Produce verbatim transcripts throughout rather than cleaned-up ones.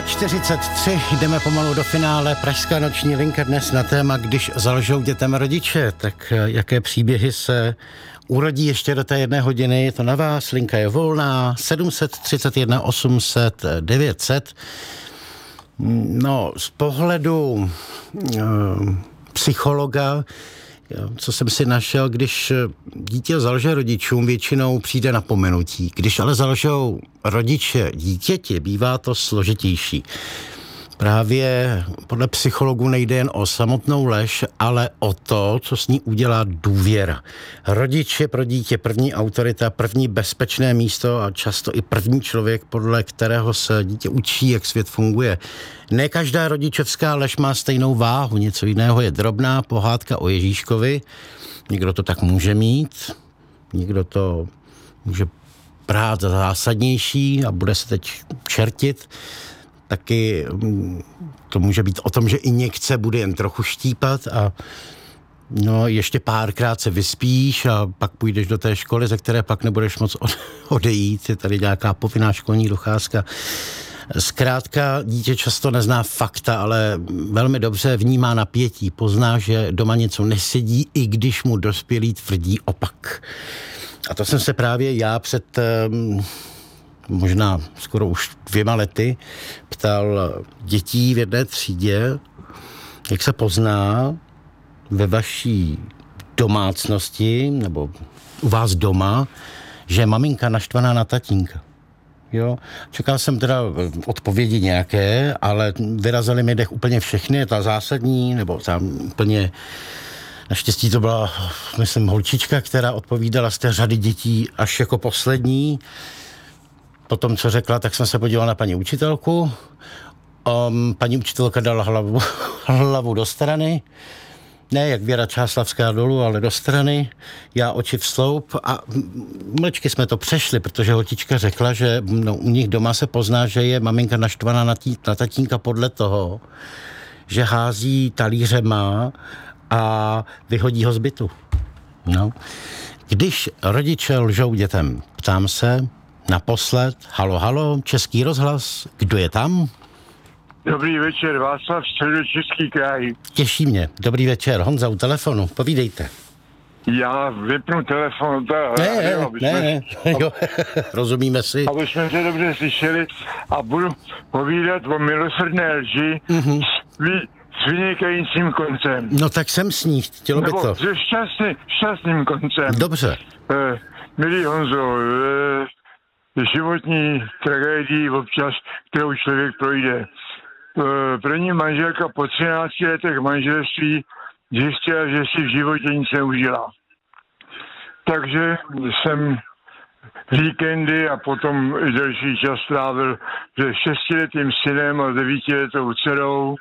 čtyřicet tři, jdeme pomalu do finále. Pražská noční linka dnes na téma, když zalžou dětem rodiče, tak jaké příběhy se urodí ještě do té jedné hodiny. Je to na vás, linka je volná, sedm set třicet jedna osm set devět set. No, z pohledu uh, psychologa, co jsem si našel, když dítě zalže rodičům, většinou přijde napomenutí. Když ale zalžou rodiče dítěti, bývá to složitější. Právě podle psychologů nejde jen o samotnou lež, ale o to, co s ní udělá důvěra. Rodič je pro dítě první autorita, první bezpečné místo a často i první člověk, podle kterého se dítě učí, jak svět funguje. Ne každá rodičovská lež má stejnou váhu, něco jiného je drobná pohádka o Ježíškovi. Někdo to tak může mít, někdo to může brát za zásadnější a bude se teď čertit. Taky to může být o tom, že injekce bude jen trochu štípat a no, ještě párkrát se vyspíš a pak půjdeš do té školy, ze které pak nebudeš moc odejít. Je tady nějaká povinná školní docházka. Zkrátka, dítě často nezná fakta, ale velmi dobře vnímá napětí. Pozná, že doma něco nesedí, i když mu dospělý tvrdí opak. A to jsem se právě já před možná skoro už dvěma lety ptal dětí v jedné třídě, jak se pozná ve vaší domácnosti nebo u vás doma, že je maminka naštvaná na tatínka. Jo? Čekal jsem teda odpovědi nějaké, ale vyrazily mi dech úplně všechny, ta zásadní, nebo tam úplně naštěstí to byla, myslím, holčička, která odpovídala z té řady dětí až jako poslední. Po tom, co řekla, tak jsem se podíval na paní učitelku. Um, paní učitelka dala hlavu, hlavu do strany. Ne, jak Věra Čáslavská dolů, ale do strany. Já oči v sloup a mlčky jsme to přešli, protože holčička řekla, že no, u nich doma se pozná, že je maminka naštvaná na, tí, na tatínka podle toho, že hází talířema a vyhodí ho z bytu. No. Když rodiče lžou dětem, ptám se, naposled, halo, halo, Český rozhlas, kdo je tam? Dobrý večer, Václav, Středočeský kraj. Těší mě, dobrý večer, Honza u telefonu, povídejte. Já vypnu telefon. Ta, ne, ne, jo, ne, ne, jo, rozumíme si. Aby jsme se dobře slyšeli a budu povídat o milosrdné lži mm-hmm. s vynikajícím koncem. No tak jsem s ní, chtělo by to. Nebo se šťastný, šťastným koncem. Dobře. Eh, milý Honzo, eh, životní tragédii občas, kterou člověk projde. První manželka po třinácti letech manželství zjistila, že si v životě nic neužila. Takže jsem víkendy a potom i delší čas strávil se šestiletým synem a devítiletou dcerou.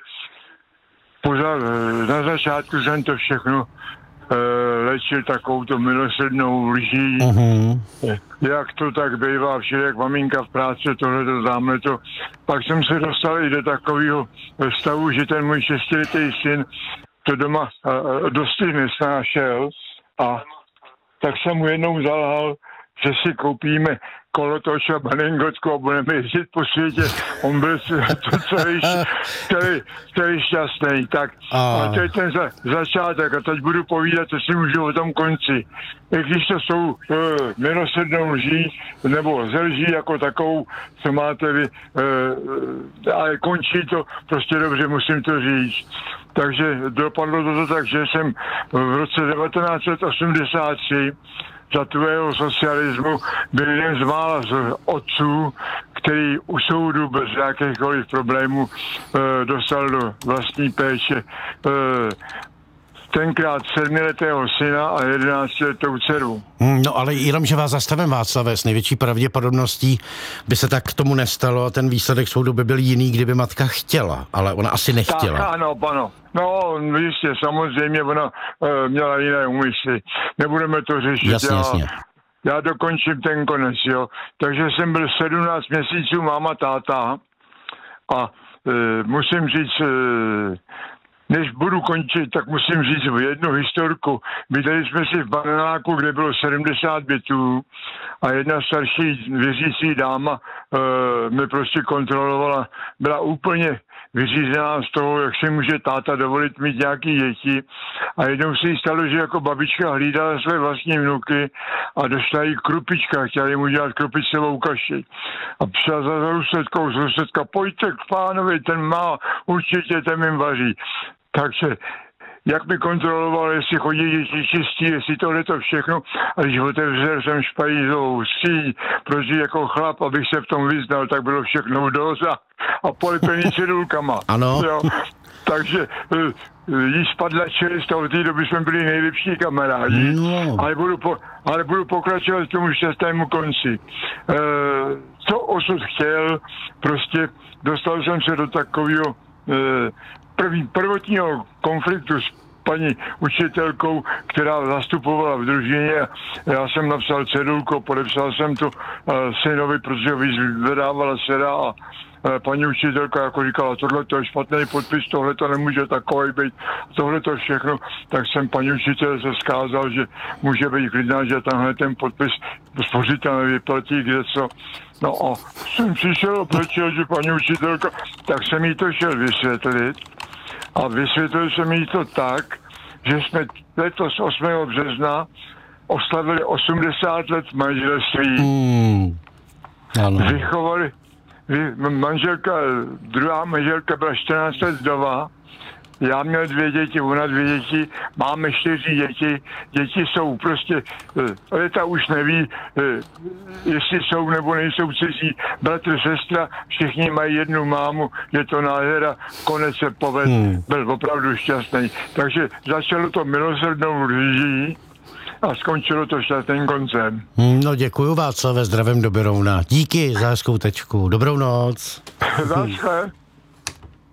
Na začátku jsem to všechno léčil takovouto milosrdnou lží. Uh-huh. Jak to tak bývá, všelijak maminka v práci, tohleto, tamhleto. Pak jsem se dostal i do takového stavu, že ten můj šestiletý syn to doma dosti nesnášel a tak jsem mu jednou zalhal, že si koupíme kolotoč a baningotku a budeme jezdit po světě. On byl to celý, celý, celý šťastný. Tak a, a to je ten za, začátek a teď budu povídat, co si můžu o tom konci. I když to jsou uh, milosrdnou lží, nebo ze lží jako takovou, co máte vy, uh, ale končí to prostě dobře, musím to říct. Takže dopadlo to tak, že jsem v roce devatenáct set osmdesát tři za tvého socialismu byl jeden z mála z otců, který u soudu bez jakýchkoliv problémů e, dostal do vlastní péče e, tenkrát sedmiletého syna a jedenáctiletou dceru. No ale jenom, že vás zastavím, Václave, s největší pravděpodobností by se tak k tomu nestalo a ten výsledek soudu by byl jiný, kdyby matka chtěla, ale ona asi nechtěla. Tak, ano, ano. No, jistě, samozřejmě ona e, měla jiné úmysly. Nebudeme to řešit. Jasně, já, jasně. já dokončím ten konec, jo. Takže jsem byl sedmnáct měsíců máma, táta a e, musím říct, e, než budu končit, tak musím říct jednu historku. Bydleli jsme si v Bananáku, kde bylo sedmdesát bytů a jedna starší věřící dáma e, mě prostě kontrolovala. Byla úplně vyřízená z toho, jak si může táta dovolit mít nějaký děti. A jednou se jí stalo, že jako babička hlídala své vlastní vnuky a došla jí krupička, chtěla jim udělat krupicovou kaši. A přišla za sousedkou, sousedka, pojďte k pánovi, ten má, určitě ten jim vaří. Takže jak mi kontroloval, jestli chodí děti čistí, jestli tohle to všechno. A když otevřel jsem špajízovou síň, protože jako chlap, abych se v tom vyznal, tak bylo všechno doza a polepený cedulkama. Ano. Jo. Takže jí spadla čelist a od té doby jsme byli nejlepší kamarádi. No. Ale, budu po, ale budu pokračovat k tomu šťastnému konci. E, co osud chtěl, prostě dostal jsem se do takového e, první, prvotního konfliktu s paní učitelkou, která zastupovala v družině. Já jsem napsal cedulku, podepsal jsem to uh, synovi, protože ho vyzvedávala dcera a uh, paní učitelka jako říkala, tohle to je špatný podpis, tohle to nemůže takový být, tohle to všechno. Tak jsem paní učitel se zkázal, že může být klidná, že tenhle ten podpis spořitelně vyplatí kde co. No a jsem přišel a plečel, že paní učitelka, tak jsem jí to šel vysvětlit. A vysvětlil jsem jí to tak, že jsme letos osmého března oslavili osmdesát let manželství. Mm. Vychovali, vy, manželka, druhá manželka byla čtrnáct let vdova. Já měl dvě děti, ona dvě děti, máme čtyři děti. Děti jsou prostě, leta už neví, jestli jsou nebo nejsou cizí. Bratr, sestra, všichni mají jednu mámu, je to nádhera, konec se povedl, hmm. byl opravdu šťastný. Takže začalo to milosrdnou lží a skončilo to šťastným koncem. No děkuju Václave, zdravím do Berouna. Díky za hezkou tečku. Dobrou noc. Zášle.